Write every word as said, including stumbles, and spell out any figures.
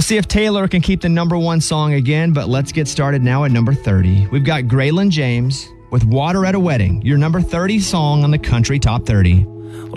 see if Taylor can keep the number one song again, but let's get started now at number thirty. We've got Graylin James with Water at a Wedding, your number thirty song on the Country Top thirty.